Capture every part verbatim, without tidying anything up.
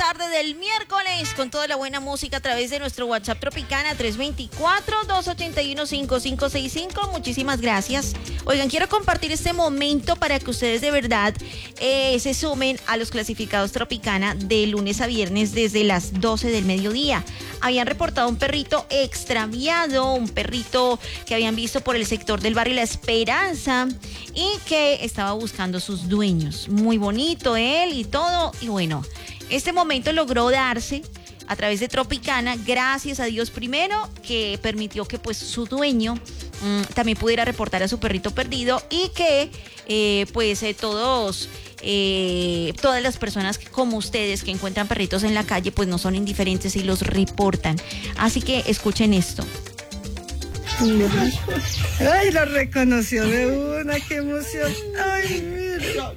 tarde del miércoles con toda la buena música a través de nuestro WhatsApp Tropicana tres dos cuatro, dos ocho uno, cinco cinco seis cinco. Muchísimas gracias. Oigan, quiero compartir este momento para que ustedes de verdad eh, se sumen a los clasificados Tropicana de lunes a viernes desde las doce del mediodía. Habían reportado un perrito extraviado, un perrito que habían visto por el sector del barrio La Esperanza y que estaba buscando sus dueños. Muy bonito él y todo. Y bueno, este momento logró darse a través de Tropicana, gracias a Dios primero, que permitió que pues su dueño mmm, también pudiera reportar a su perrito perdido y que eh, pues eh, todos... Eh, todas las personas que, como ustedes que encuentran perritos en la calle pues no son indiferentes y los reportan. Así que escuchen esto. Ay, lo reconoció de una, qué emoción. Ay, mira.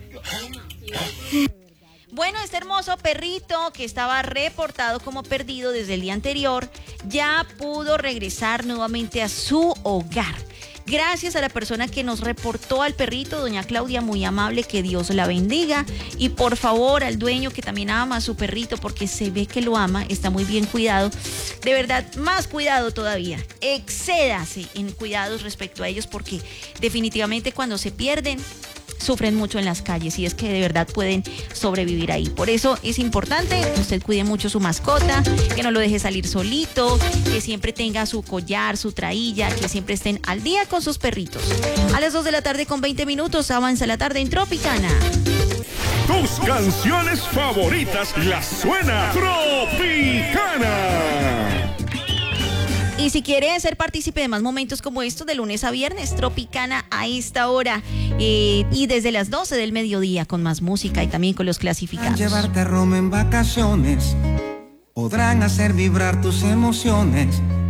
Bueno, este hermoso perrito que estaba reportado como perdido desde el día anterior ya pudo regresar nuevamente a su hogar. Gracias a la persona que nos reportó al perrito, doña Claudia, muy amable, que Dios la bendiga. Y por favor, al dueño que también ama a su perrito, porque se ve que lo ama, está muy bien cuidado. De verdad, más cuidado todavía. Excédase en cuidados respecto a ellos, porque definitivamente cuando se pierden, sufren mucho en las calles y es que de verdad pueden sobrevivir ahí. Por eso es importante que usted cuide mucho su mascota, que no lo deje salir solito, que siempre tenga su collar, su trailla, que siempre estén al día con sus perritos. A las dos de la tarde con veinte minutos, avanza la tarde en Tropicana. Tus canciones favoritas las suena Tropicana. Y si quiere ser partícipe de más momentos como estos de lunes a viernes, Tropicana a esta hora eh, y desde las doce del mediodía con más música y también con los clasificados. Llevarte a Roma en vacaciones, podrán hacer vibrar tus emociones.